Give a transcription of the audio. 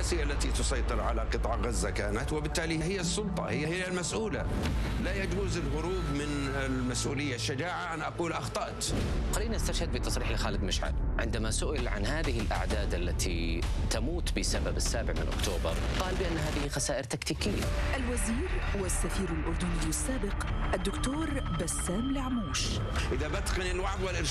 السياسية التي تسيطر على قطاع غزة كانت، وبالتالي هي السلطة، هي المسؤولة. لا يجوز الهروب من المسؤولية. الشجاعة أن أقول أخطأت. خلينا نستشهد بتصريح لخالد مشعل عندما سئل عن هذه الأعداد التي تموت بسبب 7 أكتوبر، قال بأن هذه خسائر تكتيكية. الوزير والسفير الأردني السابق الدكتور بسام العموش. إذا بتقن الوعظ والإرشاد